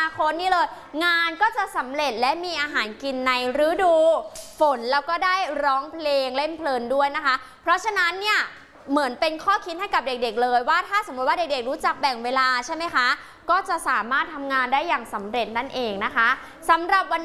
คตนี่เลยงานก็จะสำเร็จและมีอาหารกินในฤดูฝนแล้วก็ได้ร้องเพลงเล่นเพลินด้วยนะคะเพราะฉะนั้นเนี่ยเหมือนเป็นข้อคิดให้กับเด็กๆเลยว่าถ้าสมมติว่าเด็กๆรู้จักแบ่งเวลาใช่ไหมคะก็จะสามารถทำงานได้อย่างสำเร็จนั่นเองนะคะสำหรับวัน